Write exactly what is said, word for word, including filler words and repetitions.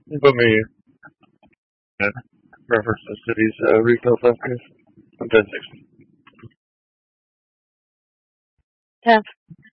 You put me in reference to cities, uh, retail sectors. I'm ten sixty. ten.